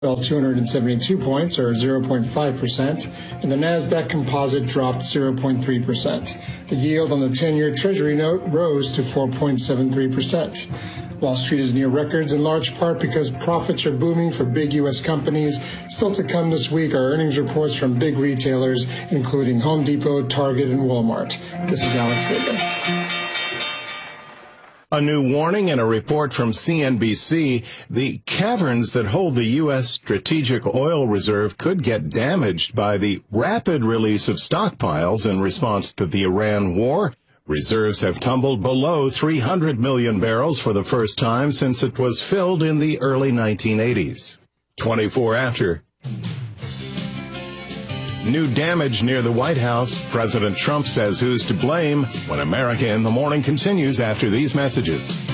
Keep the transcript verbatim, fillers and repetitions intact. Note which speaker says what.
Speaker 1: fell two hundred seventy-two points, or zero point five percent, and the NASDAQ Composite dropped zero point three percent. The yield on the ten-year Treasury note rose to four point seven three percent. Wall Street is near records in large part because profits are booming for big U S companies. Still to come this week are earnings reports from big retailers, including Home Depot, Target, and Walmart. This is Alex Vega.
Speaker 2: A new warning and a report from C N B C. The caverns that hold the U S strategic oil reserve could get damaged by the rapid release of stockpiles in response to the Iran war. Reserves have tumbled below three hundred million barrels for the first time since it was filled in the early nineteen eighties. twenty-four after. New damage near the White House. President Trump says who's to blame when America in the Morning continues after these messages.